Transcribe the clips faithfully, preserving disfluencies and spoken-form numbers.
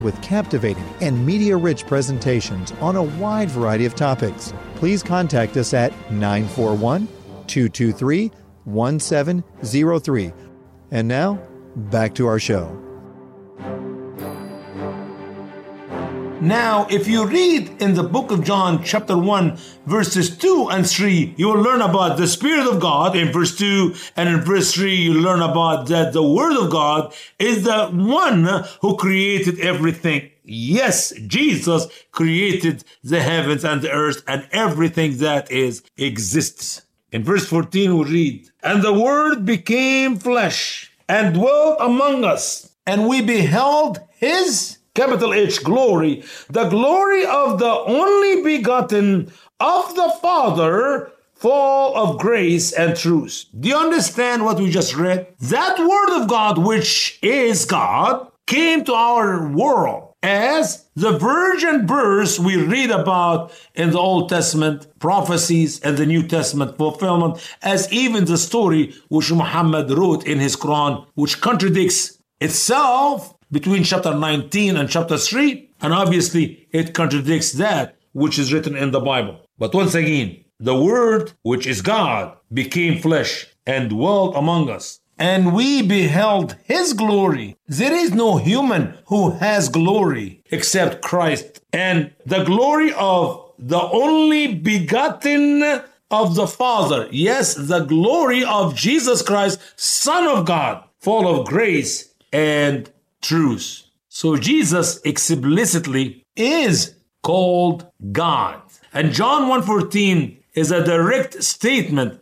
with captivating and media-rich presentations on a wide variety of topics. Please contact us at nine four one, two two three, one seven zero three. And now, back to our show. Now, if you read in the book of John, chapter one, verses two and three, you will learn about the Spirit of God in verse two, and in verse three, you learn about that the Word of God is the one who created everything. Yes, Jesus created the heavens and the earth and everything that is exists. In verse fourteen, we read, "And the Word became flesh and dwelt among us, and we beheld His," capital H, glory, "the glory of the only begotten of the Father, full of grace and truth." Do you understand what we just read? That Word of God, which is God, came to our world as the virgin birth we read about in the Old Testament prophecies and the New Testament fulfillment, as even the story which Muhammad wrote in his Quran, which contradicts itself between chapter nineteen and chapter three, and obviously it contradicts that which is written in the Bible. But once again, the Word, which is God, became flesh and dwelt among us, and we beheld His glory. There is no human who has glory except Christ, and the glory of the only begotten of the Father. Yes, the glory of Jesus Christ, Son of God, full of grace and truth. So Jesus explicitly is called God. And John one fourteen is a direct statement.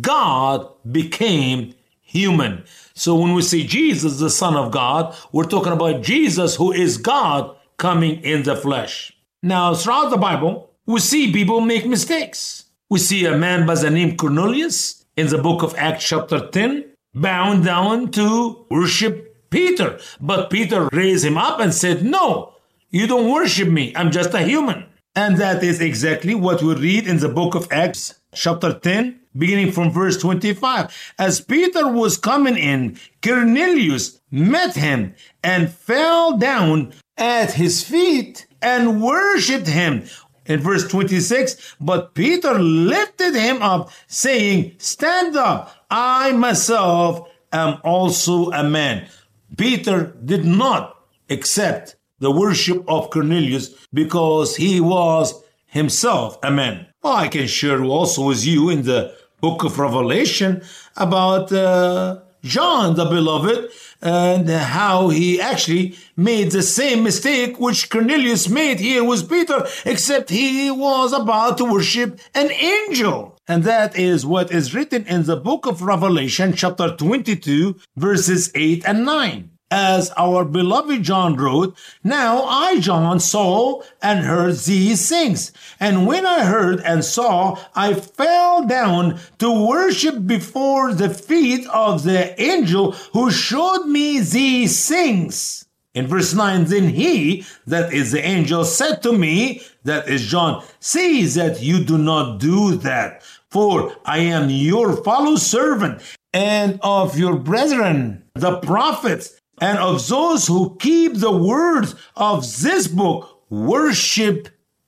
God became human. So when we say Jesus, the Son of God, we're talking about Jesus, who is God, coming in the flesh. Now, throughout the Bible, we see people make mistakes. We see a man by the name Cornelius in the book of Acts chapter ten, bound down to worship Peter. But Peter raised him up and said, "No, you don't worship me. I'm just a human." And that is exactly what we read in the book of Acts chapter ten, beginning from verse twenty-five. "As Peter was coming in, Cornelius met him and fell down at his feet and worshipped him." In verse twenty-six, "But Peter lifted him up, saying, 'Stand up, I myself am also a man.'" Peter did not accept the worship of Cornelius because he was himself a man. Well, I can share also with you in the book of Revelation about uh, John the Beloved, and how he actually made the same mistake which Cornelius made here with Peter, except he was about to worship an angel. And that is what is written in the book of Revelation, chapter twenty-two, verses eight and nine. As our beloved John wrote, "Now I, John, saw and heard these things. And when I heard and saw, I fell down to worship before the feet of the angel who showed me these things." In verse nine, "Then he," that is the angel, "said to me," that is John, "see that you do not do that, for I am your fellow servant and of your brethren, the prophets, and of those who keep the words of this book, worship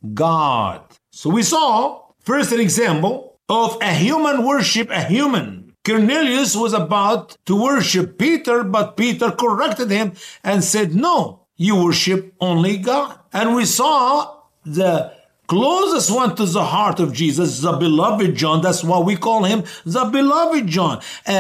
God." So we saw first an example of a human worship a human. Cornelius was about to worship Peter, but Peter corrected him and said, "No, you worship only God." And we saw the closest one to the heart of Jesus, the beloved John. That's why we call him the beloved John,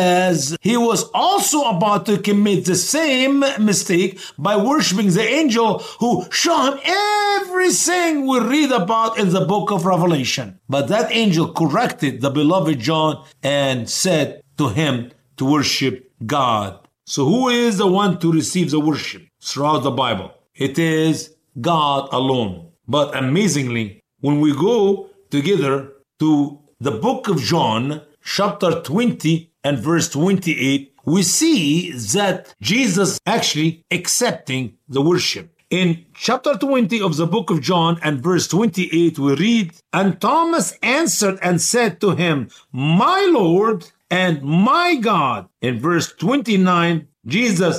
as he was also about to commit the same mistake by worshiping the angel who showed him everything we read about in the book of Revelation. But that angel corrected the beloved John and said to him to worship God. So who is the one to receive the worship throughout the Bible? It is God alone. But amazingly, when we go together to the book of John, chapter twenty and verse twenty-eight, we see that Jesus actually accepting the worship. In chapter twenty of the book of John and verse twenty-eight, we read, "And Thomas answered and said to him, 'My Lord and my God.'" In verse twenty-nine, Jesus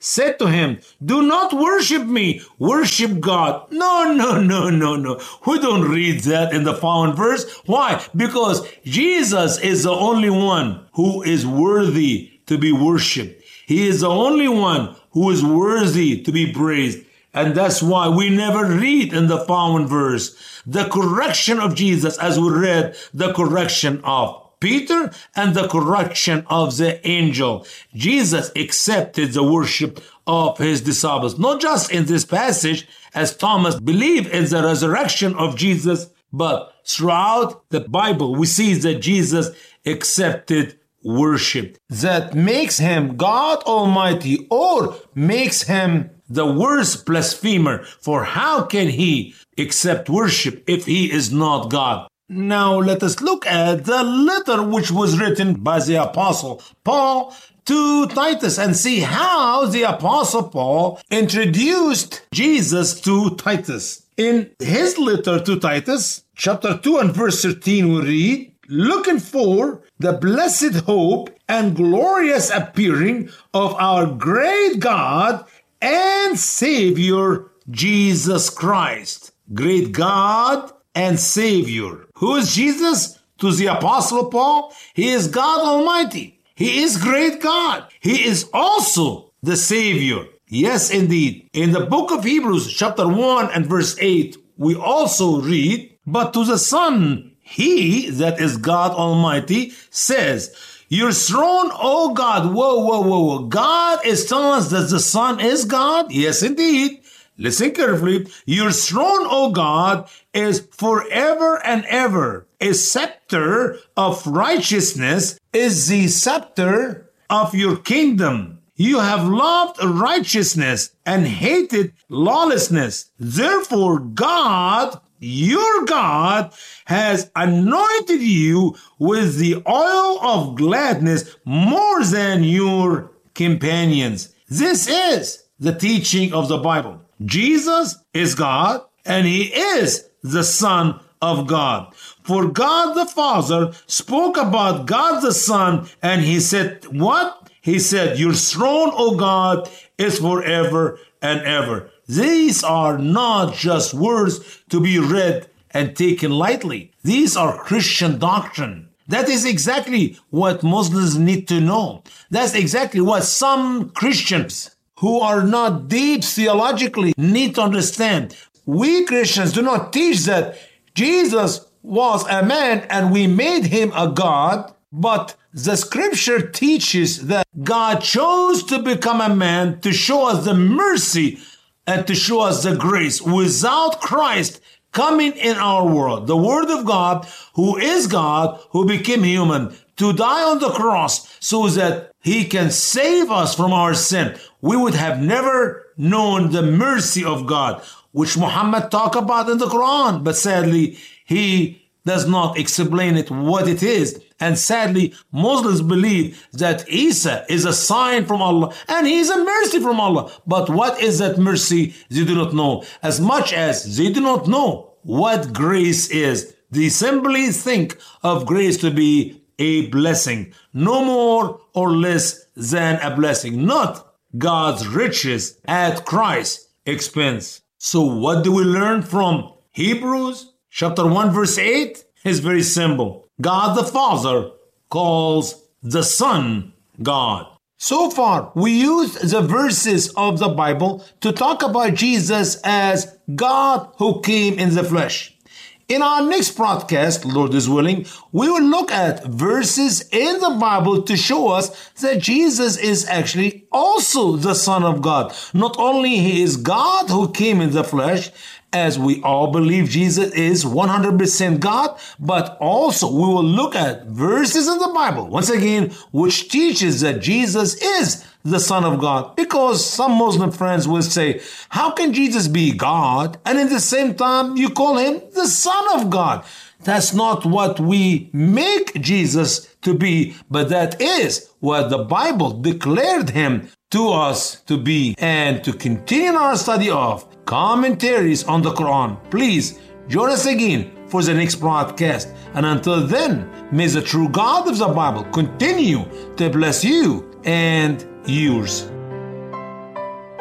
said to him, do not worship me, worship God. No, no, no, no, no. We don't read that in the following verse. Why? Because Jesus is the only one who is worthy to be worshipped. He is the only one who is worthy to be praised. And that's why we never read in the following verse the correction of Jesus as we read the correction of Peter and the correction of the angel. Jesus accepted the worship of his disciples, not just in this passage as Thomas believed in the resurrection of Jesus, but throughout the Bible we see that Jesus accepted worship. That makes him God Almighty, or makes him the worst blasphemer. For how can he accept worship if he is not God? Now let us look at the letter which was written by the Apostle Paul to Titus and see how the Apostle Paul introduced Jesus to Titus. In his letter to Titus, chapter two and verse thirteen, we read, looking for the blessed hope and glorious appearing of our great God and Savior, Jesus Christ. Great God and Savior. Who is Jesus? To the Apostle Paul, he is God Almighty. He is great God. He is also the Savior. Yes, indeed. In the book of Hebrews, chapter one and verse eight, we also read, but to the Son, he, that is God Almighty, says, your throne, O God. Whoa, whoa, whoa, whoa. God is telling us that the Son is God? Yes, indeed. Listen carefully. Your throne, O God, is forever and ever. A scepter of righteousness is the scepter of your kingdom. You have loved righteousness and hated lawlessness. Therefore, God, your God, has anointed you with the oil of gladness more than your companions. This is the teaching of the Bible. Jesus is God, and he is the Son of God. For God the Father spoke about God the Son, and he said, what? He said, your throne, O God, is forever and ever. These are not just words to be read and taken lightly. These are Christian doctrine. That is exactly what Muslims need to know. That's exactly what some Christians who are not deep theologically need to understand. We Christians do not teach that Jesus was a man and we made him a God, but the scripture teaches that God chose to become a man to show us the mercy and to show us the grace. Without Christ coming in our world, the Word of God, who is God, who became human, to die on the cross so that he can save us from our sin, we would have never known the mercy of God, which Muhammad talked about in the Quran. But sadly, he does not explain it what it is. And sadly, Muslims believe that Isa is a sign from Allah and he is a mercy from Allah. But what is that mercy? They do not know. As much as they do not know what grace is, they simply think of grace to be a blessing, no more or less than a blessing, not God's riches at Christ's expense. So what do we learn from Hebrews chapter one verse eight? It's very simple. God the Father calls the Son God. So far, we used the verses of the Bible to talk about Jesus as God who came in the flesh. In our next broadcast, Lord is willing, we will look at verses in the Bible to show us that Jesus is actually also the Son of God. Not only he is God who came in the flesh, as we all believe Jesus is one hundred percent God, but also we will look at verses in the Bible, once again, which teaches that Jesus is the Son of God. Because some Muslim friends will say, how can Jesus be God and at the same time you call him the Son of God? That's not what we make Jesus to be, but that is what the Bible declared him to us to be. And to continue our study of commentaries on the Quran, please join us again for the next broadcast. And until then, may the true God of the Bible continue to bless you and yours.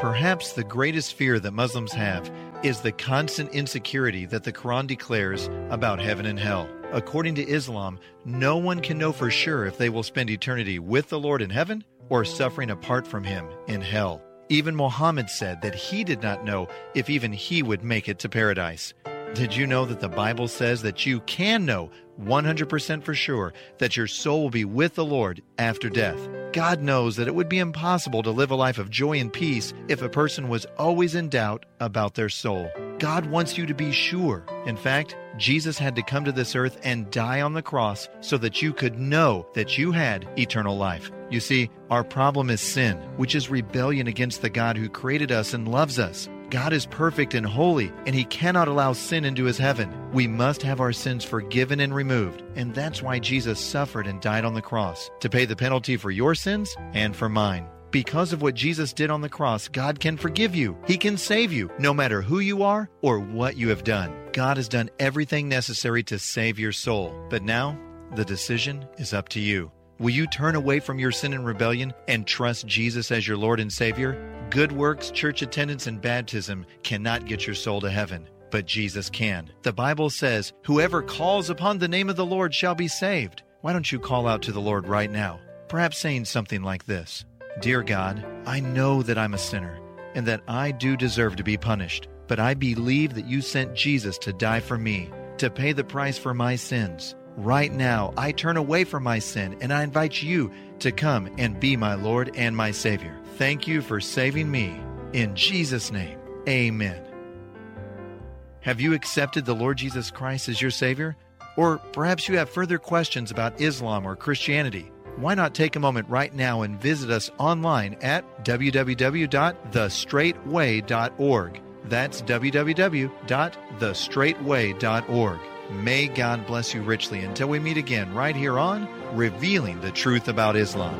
Perhaps the greatest fear that Muslims have is the constant insecurity that the Quran declares about heaven and hell. According to Islam, no one can know for sure if they will spend eternity with the Lord in heaven or suffering apart from Him in hell. Even Muhammad said that he did not know if even he would make it to paradise. Did you know that the Bible says that you can know one hundred percent for sure that your soul will be with the Lord after death? God knows that it would be impossible to live a life of joy and peace if a person was always in doubt about their soul. God wants you to be sure. In fact, Jesus had to come to this earth and die on the cross so that you could know that you had eternal life. You see, our problem is sin, which is rebellion against the God who created us and loves us. God is perfect and holy, and He cannot allow sin into His heaven. We must have our sins forgiven and removed, and that's why Jesus suffered and died on the cross, to pay the penalty for your sins and for mine. Because of what Jesus did on the cross, God can forgive you. He can save you, no matter who you are or what you have done. God has done everything necessary to save your soul. But now, the decision is up to you. Will you turn away from your sin and rebellion and trust Jesus as your Lord and Savior? Good works, church attendance, and baptism cannot get your soul to heaven, but Jesus can. The Bible says, "Whoever calls upon the name of the Lord shall be saved." Why don't you call out to the Lord right now? Perhaps saying something like this: "Dear God, I know that I'm a sinner and that I do deserve to be punished, but I believe that you sent Jesus to die for me, to pay the price for my sins. Right now, I turn away from my sin and I invite you to come and be my Lord and my Savior. Thank you for saving me. In Jesus' name, amen." Have you accepted the Lord Jesus Christ as your Savior? Or perhaps you have further questions about Islam or Christianity. Why not take a moment right now and visit us online at w w w dot the straight way dot org. That's w w w dot the straight way dot org. May God bless you richly until we meet again right here on Revealing the Truth About Islam.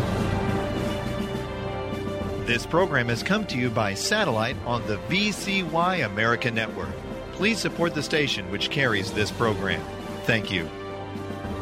This program has come to you by satellite on the V C Y America Network. Please support the station which carries this program. Thank you.